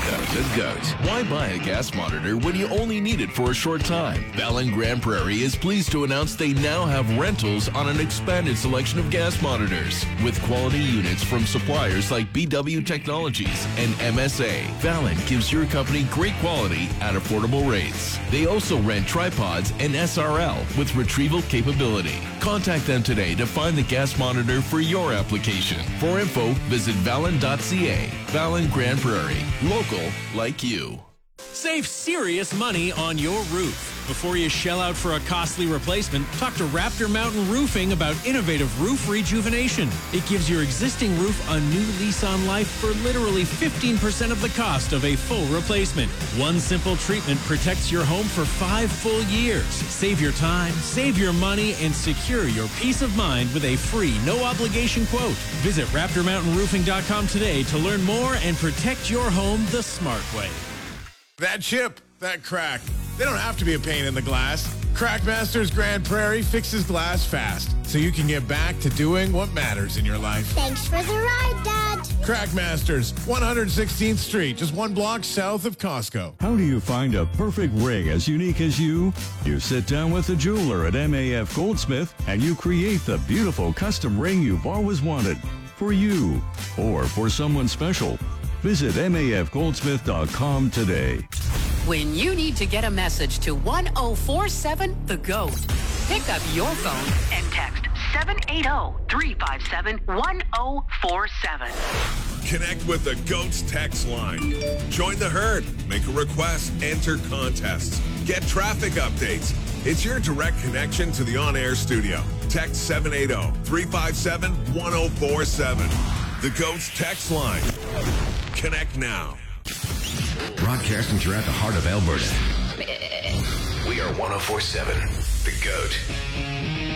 The Goat. Why buy a gas monitor when you only need it for a short time? Valin Grand Prairie is pleased to announce they now have rentals on an expanded selection of gas monitors. With quality units from suppliers like BW Technologies and MSA, Valin gives your company great quality at affordable rates. They also rent tripods and SRL with retrieval capability. Contact them today to find the gas monitor for your application. For info, visit valin.ca. Valin Grand Prairie. Local like you. Save serious money on your roof. Before you shell out for a costly replacement, talk to Raptor Mountain Roofing about innovative roof rejuvenation. It gives your existing roof a new lease on life for literally 15% of the cost of a full replacement. One simple treatment protects your home for 5 full years. Save your time, save your money, and secure your peace of mind with a free, no-obligation quote. Visit RaptorMountainRoofing.com today to learn more and protect your home the smart way. That chip, that crack, they don't have to be a pain in the glass. Crackmasters Grand Prairie fixes glass fast, so you can get back to doing what matters in your life. Thanks for the ride, Dad. Crackmasters, 116th Street, just 1 block south of Costco. How do you find a perfect ring as unique as you? You sit down with a jeweler at MAF Goldsmith and you create the beautiful custom ring you've always wanted. For you, or for someone special. Visit mafgoldsmith.com today. When you need to get a message to 1047 The Goat, pick up your phone and text 780-357-1047. Connect with the GOAT's text line. Join the herd. Make a request. Enter contests. Get traffic updates. It's your direct connection to the on-air studio. Text 780-357-1047. The GOAT's text line. Connect now. Broadcasting throughout the heart of Alberta. We are 1047 The Goat.